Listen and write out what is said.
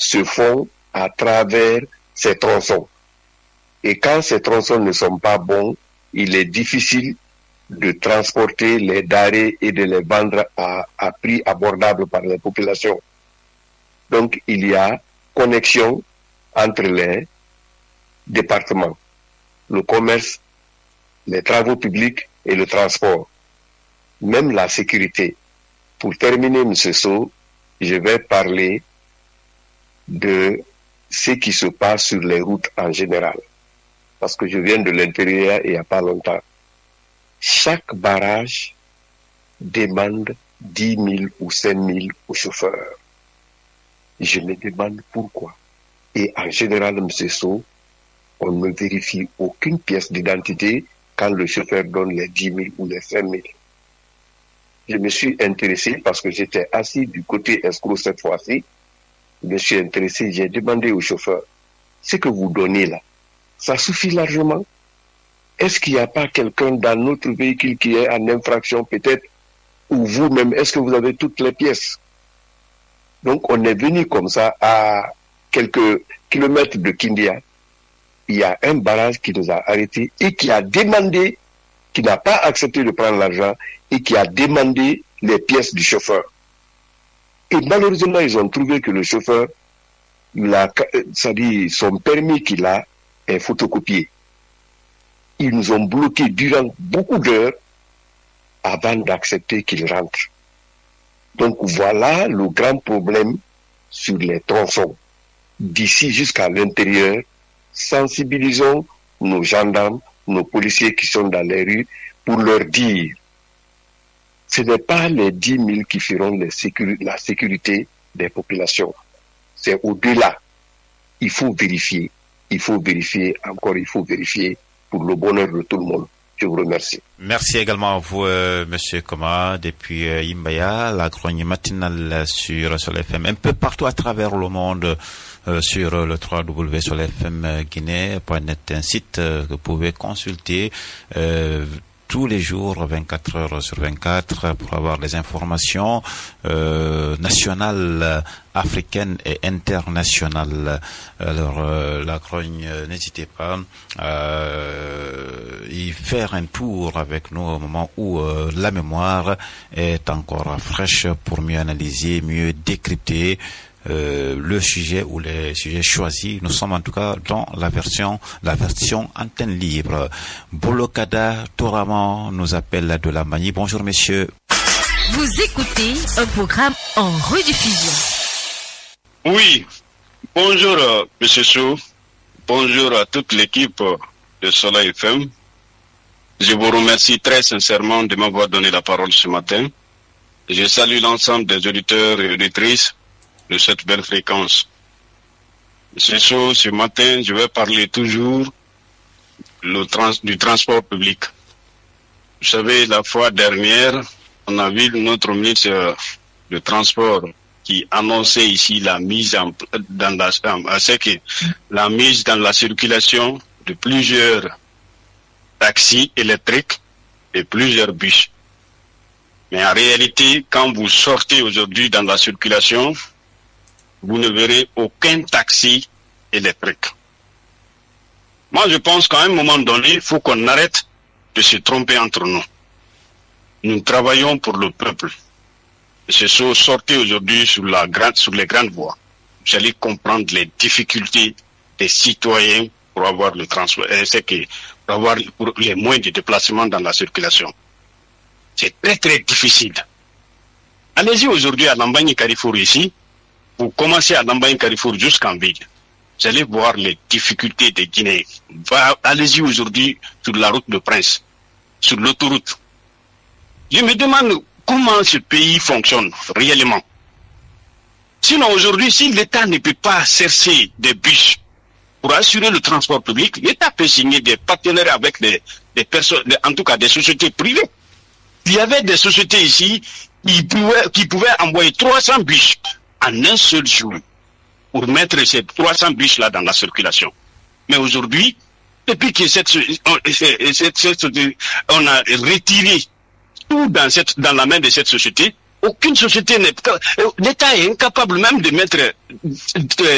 se font à travers ces tronçons. Et quand ces tronçons ne sont pas bons, il est difficile de transporter les denrées et de les vendre à prix abordable par les populations. Donc, il y a connexion entre les départements, le commerce, les travaux publics et le transport, même la sécurité. Pour terminer, M. Sow, je vais parler de ce qui se passe sur les routes en général. Parce que je viens de l'intérieur il n'y a pas longtemps. Chaque barrage demande 10 000 ou 5 000 aux chauffeurs. Je me demande pourquoi. Et en général, M. Sow, on ne vérifie aucune pièce d'identité quand le chauffeur donne les 10 000 ou les 5 000. Je me suis intéressé parce que j'étais assis du côté escroc cette fois-ci. Je me suis intéressé, j'ai demandé au chauffeur, ce que vous donnez là, ça suffit largement? Est-ce qu'il n'y a pas quelqu'un dans notre véhicule qui est en infraction peut-être, ou vous-même, est-ce que vous avez toutes les pièces? Donc on est venu comme ça à quelques kilomètres de Kindia. Il y a un barrage qui nous a arrêtés et qui a demandé, qui n'a pas accepté de prendre l'argent et qui a demandé les pièces du chauffeur. Et malheureusement, ils ont trouvé que le chauffeur, c'est-à-dire son permis qu'il a est photocopié. Ils nous ont bloqués durant beaucoup d'heures avant d'accepter qu'il rentre. Donc voilà le grand problème sur les tronçons. D'ici jusqu'à l'intérieur, sensibilisons nos gendarmes, nos policiers qui sont dans les rues pour leur dire ce n'est pas les 10 000 qui feront la sécurité des populations. C'est au-delà. Il faut vérifier pour le bonheur de tout le monde. Je vous remercie. Merci également à vous, Monsieur Koma, depuis Imbaya, la grogne matinale sur Sol FM, un peu partout à travers le monde, sur le www.solfmguinée.net, un site que vous pouvez consulter tous les jours, 24 heures sur 24, pour avoir les informations nationales, africaines et internationales. Alors, la grogne, n'hésitez pas à y faire un tour avec nous au moment où la mémoire est encore fraîche pour mieux analyser, mieux décrypter le sujet ou les sujets choisis. Nous sommes en tout cas dans la version antenne libre. Bolokada Toraman nous appelle de la Manie. Bonjour messieurs. Vous écoutez un programme en rediffusion. Oui, bonjour monsieur Sow. Bonjour à toute l'équipe de Soleil FM. Je vous remercie très sincèrement de m'avoir donné la parole ce matin. Je salue l'ensemble des auditeurs et auditrices de cette belle fréquence. Monsieur Sow, ce matin, je vais parler toujours du transport public. Vous savez, la fois dernière, on a vu notre ministre de Transport qui annonçait ici la mise dans la circulation de plusieurs taxis électriques et plusieurs bus. Mais en réalité, quand vous sortez aujourd'hui dans la circulation, vous ne verrez aucun taxi électrique. Moi, je pense qu'à un moment donné, il faut qu'on arrête de se tromper entre nous. Nous travaillons pour le peuple. Monsieur Sow, sortez aujourd'hui sur les grandes voies. Vous allez comprendre les difficultés des citoyens pour avoir le transport, pour avoir les moyens de déplacement dans la circulation. C'est très très difficile. Allez-y aujourd'hui à Lambagne Carrefour ici. Vous commencez à Lambagne Carrefour jusqu'en ville. Vous allez voir les difficultés des Guinéens. Allez-y aujourd'hui sur la route de Prince, sur l'autoroute. Je me demande comment ce pays fonctionne réellement. Sinon aujourd'hui, si l'État ne peut pas chercher des bus pour assurer le transport public, l'État peut signer des partenaires avec des personnes, en tout cas des sociétés privées. Il y avait des sociétés ici qui pouvaient envoyer 300 bus en un seul jour pour mettre ces 300 bus-là dans la circulation. Mais aujourd'hui, depuis que on a retiré tout dans la main de cette société, aucune société l'État est incapable même de mettre